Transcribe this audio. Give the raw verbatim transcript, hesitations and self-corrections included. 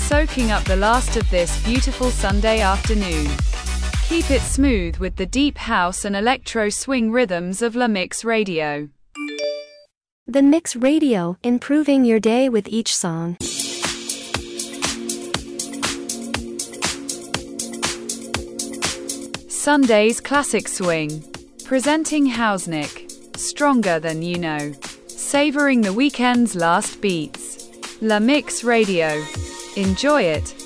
soaking up the last of this beautiful Sunday afternoon. Keep it smooth with the deep house and electro swing rhythms of La Mix Radio. The Mix Radio, improving your day with each song. Sunday's Classic Swing. Presenting Hausnick. Stronger Than You Know. Savoring the weekend's last beats. La Mix Radio. Enjoy it.